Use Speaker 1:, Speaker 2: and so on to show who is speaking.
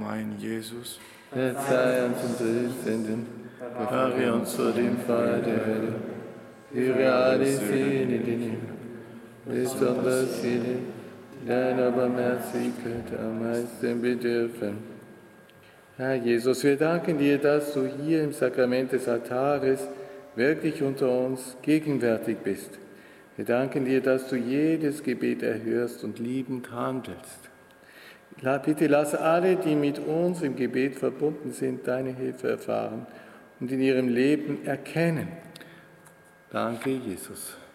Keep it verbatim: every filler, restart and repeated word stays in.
Speaker 1: mein Jesus,
Speaker 2: verzeih uns unsere Sünden, bewahre uns vor dem Feuer der Hölle, führe alle Seelen in den Himmel, besonders jene, die deiner Barmherzigkeit am meisten bedürfen. Herr Jesus, wir danken dir, dass du hier im Sakrament des Altares wirklich unter uns gegenwärtig bist. Wir danken dir, dass du jedes Gebet erhörst und liebend handelst. Bitte lass alle, die mit uns im Gebet verbunden sind, deine Hilfe erfahren und in ihrem Leben erkennen. Danke, Jesus.